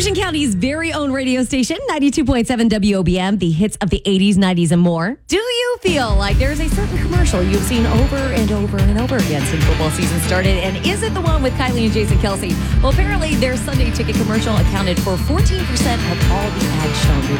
Ocean County's very own radio station, 92.7 WOBM, the hits of the 80s, 90s, and more. Do you feel like there's a certain commercial you've seen over and over and over again since football season started? And is it the one with Kylie and Jason Kelsey? Well, apparently their Sunday ticket commercial accounted for 14% of all the ads shown.